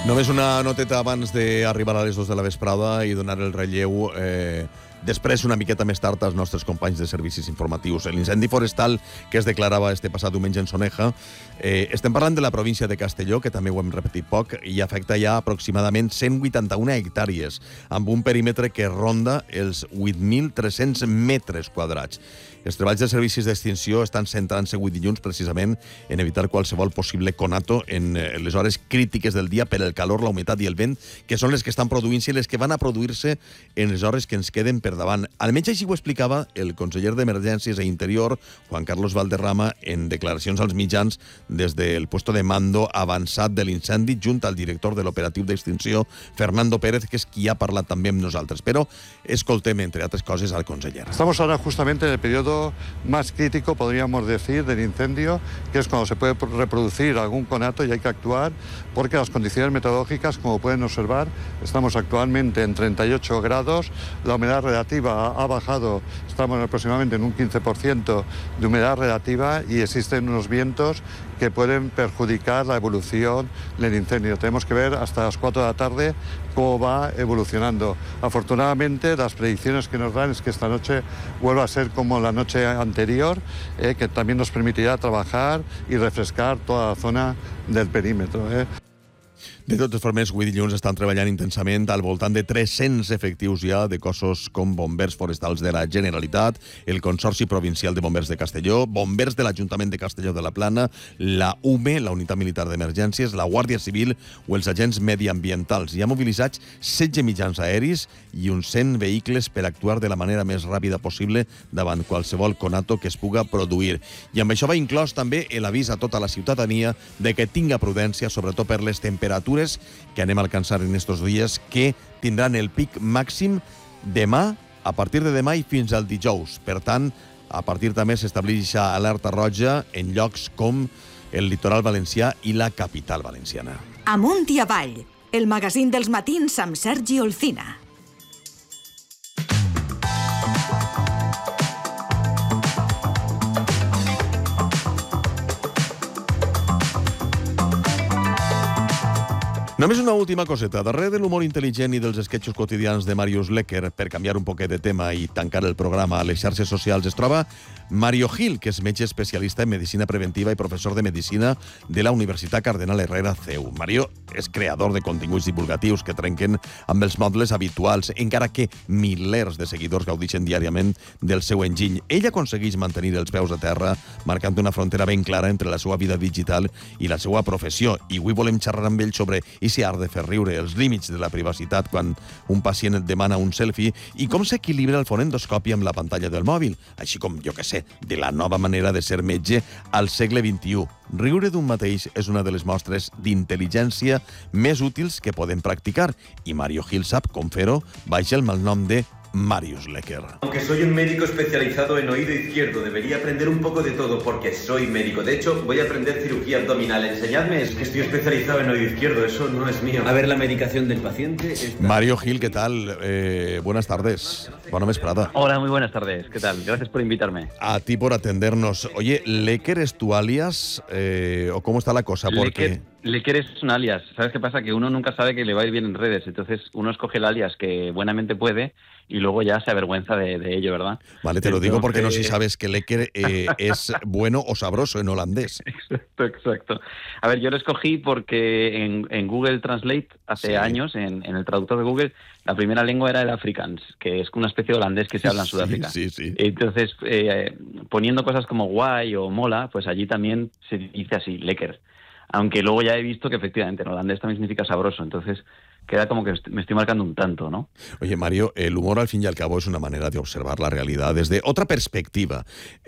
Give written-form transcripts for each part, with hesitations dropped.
Només una noteta abans d'arribar a les 2 de la vesprada i donar el relleu després, una miqueta més tard, als nostres companys de servicis informatius. L'incendi forestal que es declarava este passat diumenge en Soneja, estem parlant de la província de Castelló, que també ho hem repetit poc, i afecta ja aproximadament 181 hectàrees, amb un perímetre que ronda els 8.300 metres quadrats. Els treballs de servicis d'extinció estan centrant-se avui dilluns precisament en evitar qualsevol possible conato en les hores crítiques del dia per el calor, la humitat i el vent, que són les que estan produint-se i les que van a produir-se en les hores que ens queden per davant. Almenys així ho explicava el conseller d'Emergències e Interior, Juan Carlos Valderrama, en declaracions als mitjans des del puesto de mando avançat de l'incendi, junt al director de l'operatiu d'extinció, Fernando Pérez, que és qui ha parlat també amb nosaltres. Però escoltem, entre altres coses, al conseller. Estamos ahora justamente en el periodo más crítico, podríamos decir, del incendio, que es cuando se puede reproducir algún conato y hay que actuar, porque las condiciones meteorológicas, como pueden observar, estamos actualmente en 38 grados, la humedad relativa ha bajado, estamos aproximadamente en un 15% de humedad relativa y existen unos vientos que pueden perjudicar la evolución del incendio. Tenemos que ver hasta las 4 de la tarde cómo va evolucionando. Afortunadamente, las predicciones que nos dan es que esta noche vuelva a ser como la noche anterior, que también nos permitirá trabajar y refrescar toda la zona del perímetro. De totes formes, avui dilluns estan treballant intensament al voltant de 300 efectius ja de cossos com bombers forestals de la Generalitat, el Consorci Provincial de Bombers de Castelló, bombers de l'Ajuntament de Castelló de la Plana, la UME, la Unitat Militar d'Emergències, la Guàrdia Civil o els agents mediambientals. Hi ha mobilitzats 16 mitjans aeris i uns 100 vehicles per actuar de la manera més ràpida possible davant qualsevol conato que es puga produir. I amb això va inclòs també l'avís a tota la ciutadania de que tinga prudència, sobretot per les temperatures que anem a alcançar en estos dies, que tindran el pic màxim demà, a partir de demà i fins al dijous. Per tant, a partir també s'estableix alerta roja en llocs com el litoral valencià i la capital valenciana. Amunt i avall, el magazín dels matins amb Sergi Olcina. Només una última coseta. Darrere de l'humor intel·ligent i dels esquetxos quotidians de Màrius Lecker, per canviar un poquet de tema i tancar el programa a les xarxes socials, es troba Mario Gil, que és metge especialista en medicina preventiva i professor de medicina de la Universitat Cardenal Herrera CEU. Mario és creador de continguts divulgatius que trenquen amb els mobles habituals, encara que milers de seguidors gaudixen diàriament del seu enginy. Ell aconsegueix mantenir els peus a terra, marcant una frontera ben clara entre la seva vida digital i la seva professió. I avui volem xerrar amb ell sobre si ha de fer riure, els límits de la privacitat quan un pacient et demana un selfie i com s'equilibra el fonendoscopi amb la pantalla del mòbil, així com, jo que sé, de la nova manera de ser metge al segle XXI. Riure d'un mateix és una de les mostres d'intel·ligència més útils que podem practicar i Mario Gil sap com fer-ho baix el malnom de Marius Lecker. Aunque soy un médico especializado en oído izquierdo, debería aprender un poco de todo porque soy médico. De hecho, voy a aprender cirugía abdominal. Enseñadme, es que estoy especializado en oído izquierdo, eso no es mío. A ver la medicación del paciente. Mario Gil, ¿qué tal? Buenas tardes. Buena vesprada. Hola, muy buenas tardes. ¿Qué tal? Gracias por invitarme. A ti por atendernos. Oye, ¿Lecker es tu alias o cómo está la cosa? Porque Lecker es un alias. ¿Sabes qué pasa? Que uno nunca sabe que le va a ir bien en redes. Entonces uno escoge el alias que buenamente puede y luego ya se avergüenza de ello, ¿verdad? Vale, te lo digo porque no sé si sabes que Lecker es bueno o sabroso en holandés. Exacto. A ver, yo lo escogí porque en Google Translate hace años, en el traductor de Google, la primera lengua era el Afrikaans, que es una especie de holandés que se habla en Sudáfrica. Sí. Entonces, poniendo cosas como guay o mola, pues allí también se dice así, Lecker. Aunque luego ya he visto que efectivamente en holandés también significa sabroso, entonces queda como que me estoy marcando un tanto, ¿no? Oye, Mario, el humor al fin y al cabo es una manera de observar la realidad desde otra perspectiva.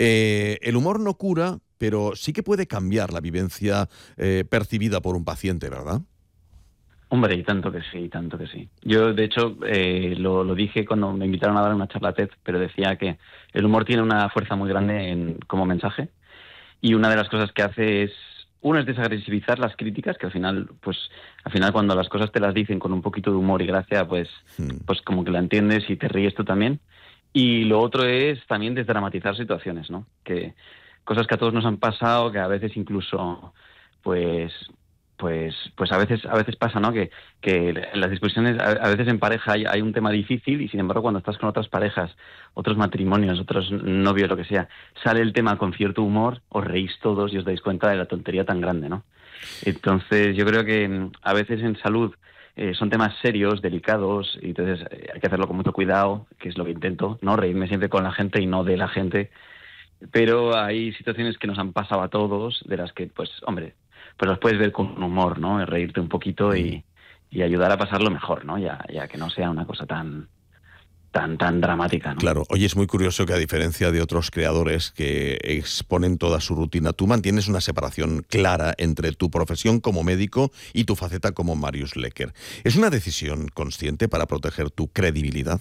El humor no cura, pero sí que puede cambiar la vivencia percibida por un paciente, ¿verdad? Hombre, y tanto que sí. Yo, de hecho, lo dije cuando me invitaron a dar una charla TED, pero decía que el humor tiene una fuerza muy grande como mensaje y una de las cosas que hace es desagresivizar las críticas, que al final cuando las cosas te las dicen con un poquito de humor y gracia, pues como que la entiendes y te ríes tú también. Y lo otro es también desdramatizar situaciones, ¿no? Que cosas que a todos nos han pasado, que a veces incluso pues pues a veces pasa, ¿no? Que en las discusiones, a veces en pareja hay un tema difícil y sin embargo cuando estás con otras parejas, otros matrimonios, otros novios, lo que sea, sale el tema con cierto humor, os reís todos y os dais cuenta de la tontería tan grande, ¿no? Entonces yo creo que a veces en salud son temas serios, delicados, y entonces hay que hacerlo con mucho cuidado, que es lo que intento, ¿no? Reírme siempre con la gente y no de la gente. Pero hay situaciones que nos han pasado a todos, de las que, pues, hombre, pues las puedes ver con humor, ¿no? Reírte un poquito y ayudar a pasarlo mejor, ¿no? Ya que no sea una cosa tan dramática, ¿no? Claro. Oye, es muy curioso que a diferencia de otros creadores que exponen toda su rutina, tú mantienes una separación clara entre tu profesión como médico y tu faceta como Marius Lecker. ¿Es una decisión consciente para proteger tu credibilidad?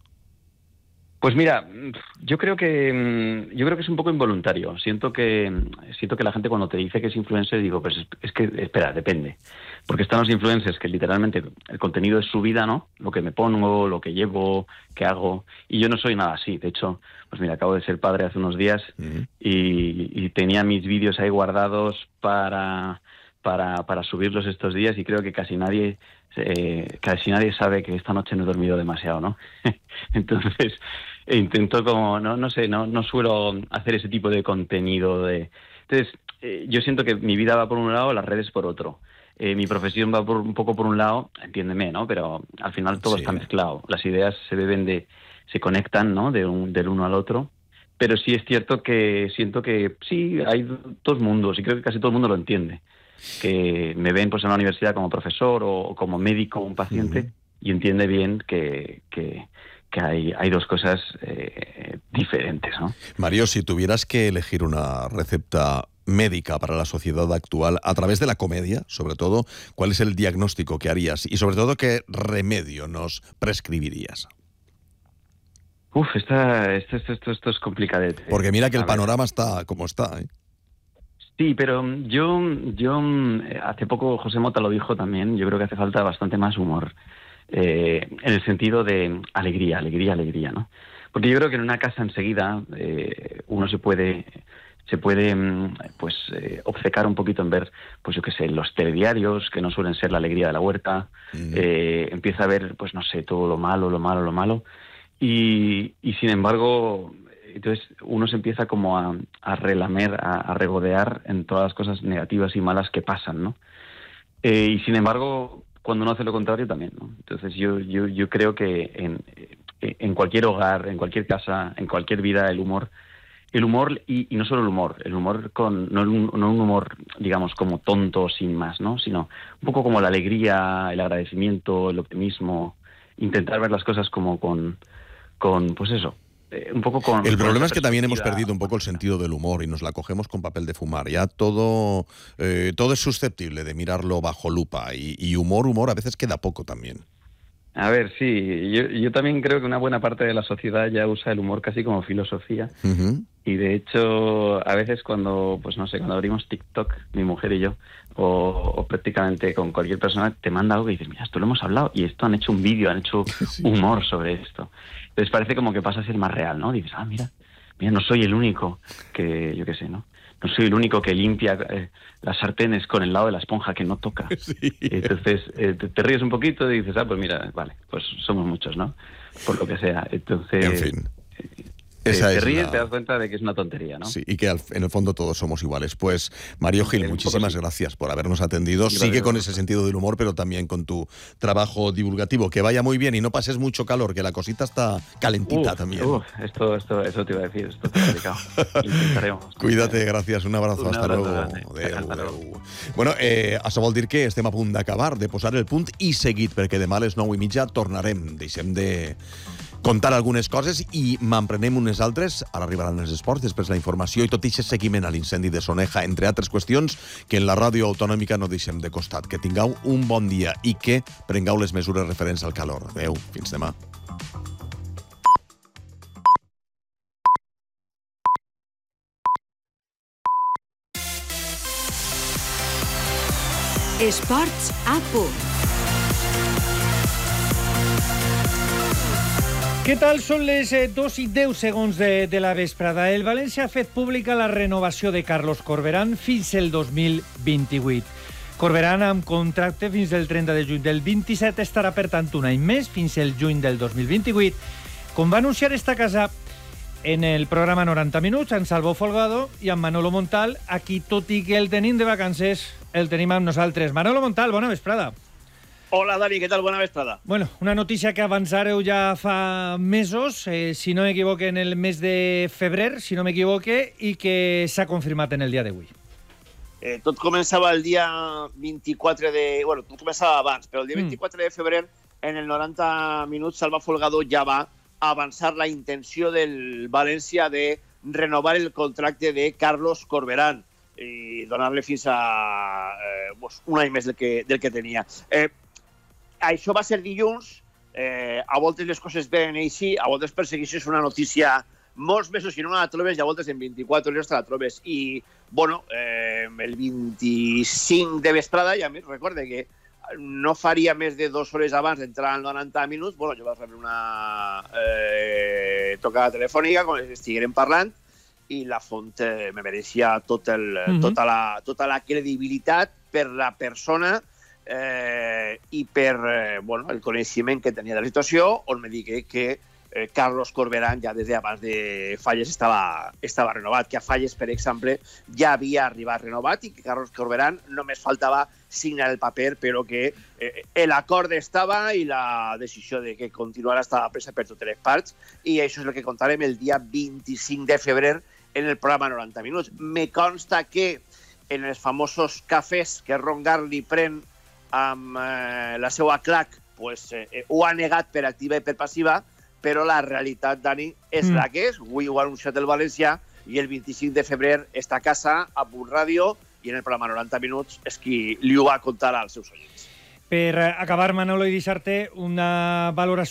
Pues mira, yo creo que es un poco involuntario. Siento que la gente cuando te dice que es influencer, digo, pues es que, espera, depende. Porque están los influencers que literalmente el contenido es su vida, ¿no? Lo que me pongo, lo que llevo, qué hago. Y yo no soy nada así. De hecho, pues mira, acabo de ser padre hace unos días y tenía mis vídeos ahí guardados para subirlos estos días y creo que casi nadie sabe que esta noche no he dormido demasiado, ¿no? Entonces intento como, no suelo hacer ese tipo de contenido. Entonces yo siento que mi vida va por un lado, las redes por otro. Mi profesión va un poco por un lado, entiéndeme, ¿no? Pero al final todo está mezclado. Las ideas se conectan, ¿no? Del uno al otro. Pero sí es cierto que siento que sí, hay dos mundos y creo que casi todo el mundo lo entiende. Que me ven pues en la universidad como profesor o como médico o un paciente y entiende bien que hay dos cosas diferentes, ¿no? Mario, si tuvieras que elegir una receta médica para la sociedad actual a través de la comedia, sobre todo, ¿cuál es el diagnóstico que harías? Y sobre todo, ¿qué remedio nos prescribirías? Esto es complicadete. Porque mira que el panorama está como está, ¿eh? Sí, pero yo hace poco José Mota lo dijo también, yo creo que hace falta bastante más humor, en el sentido de alegría, ¿no? Porque yo creo que en una casa enseguida uno se puede obcecar un poquito en ver, pues yo qué sé, los telediarios, que no suelen ser la alegría de la huerta, empieza a ver, pues no sé, todo lo malo, y sin embargo... Entonces uno se empieza como a relamer, a regodear en todas las cosas negativas y malas que pasan, ¿no? Y sin embargo, cuando uno hace lo contrario también, ¿no? Entonces yo creo que en cualquier hogar, en cualquier casa, en cualquier vida, el humor y no solo el humor no un humor, digamos, como tonto sin más, ¿no? Sino un poco como la alegría, el agradecimiento, el optimismo, intentar ver las cosas como con pues eso. Un poco con el problema es que también hemos perdido un poco el sentido del humor y nos la cogemos con papel de fumar. Ya todo es susceptible de mirarlo bajo lupa y humor a veces queda poco también. A ver, sí, yo también creo que una buena parte de la sociedad ya usa el humor casi como filosofía. Y de hecho, a veces cuando abrimos TikTok, mi mujer y yo, o prácticamente con cualquier persona, te manda algo y dices, mira, esto lo hemos hablado y esto han hecho un vídeo, han hecho humor sobre esto. Entonces parece como que pasa a ser más real, ¿no? Dices, mira, no soy el único que, yo qué sé, ¿no? No soy el único que limpia las sartenes con el lado de la esponja que no toca. Sí. Entonces te ríes un poquito y dices, pues mira, vale, pues somos muchos, ¿no? Por lo que sea. Entonces... En fin. Te ríes, te das cuenta de que es una tontería, ¿no? Sí, y que en el fondo todos somos iguales. Pues, Mario Gil, muchísimas gracias por habernos atendido. Sigue con ese sentido del humor, pero también con tu trabajo divulgativo. Que vaya muy bien y no pases mucho calor, que la cosita está calentita también. Eso te iba a decir, esto está complicado. Intentaremos. Cuídate, gracias, un abrazo, hasta luego. Adéu. Bueno, això vol dir que estem a punt d'acabar, de posar el punt i seguit, perquè demà a les 9:30 tornarem. Deixem de contar algunes coses i m'emprenem unes altres. Ara arribaran els esports, després la informació i tot aquest seguiment a l'incendi de Soneja, entre altres qüestions que en la ràdio autonòmica no deixem de costat. Que tingueu un bon dia i que prengueu les mesures referents al calor. Adéu, fins demà. Esports a punt. Què tal? Són les 2:10 de la vesprada. El València ha fet pública la renovació de Carlos Corberán fins el 2028. Corberán amb contracte fins el 30 de juny del 27, estarà per tant un any més, fins el juny del 2028. Com va anunciar esta casa en el programa 90 minuts, amb Salvo Folgado i amb Manolo Montal, aquí, tot i que el tenim de vacances, el tenim amb nosaltres. Manolo Montal, bona vesprada. Hola, Dani, què tal? Bona vesprada. Bueno, una notícia que avançareu ja fa mesos, si no m'equivoque, en el mes de febrer, si no m'equivoque, i que s'ha confirmat en el dia d'avui. Tot començava el dia 24 de... Bueno, tot començava abans, però el dia 24 de febrer, en el 90 minuts, Salva Folgado ja va avançar la intenció del València de renovar el contracte de Carlos Corberán i donar-li fins a un any més del que tenia. Això va ser dilluns. A voltes les coses venen així, a voltes persegueixes una notícia molts mesos, si no la trobes, i a voltes en 24 hores te la trobes. I, bueno, el 25 de vesprada, ja més recorde que no faria més de 2 hores abans d'entrar al 90 minuts, bueno, jo vaig rebre una tocada telefònica, com estiguérem parlant, i la font me mereixia tota la credibilitat per la persona i per el coneixement que tenia de la situació, on me digué que Carlos Corberán ja des d'abans de Falles estava renovat, que a Falles, per exemple, ja havia arribat renovat i que Carlos Corberán només faltava signar el paper, però que l'acord estava i la decisió de que continuara estava presa per totes les parts, i això és el que contarem el dia 25 de febrer en el programa 90 minuts. Me consta que en els famosos cafès que Ron Garli pren amb la seva clac, ho ha negat per activa i per passiva, però la realitat, Dani, és la que és. Avui ho ha anunciat el València i el 25 de febrer està a casa, a Punt Ràdio, i en el programa 90 minuts és qui li ho va contar als seus oients. Per acabar, Manolo, i deixar-te una valoració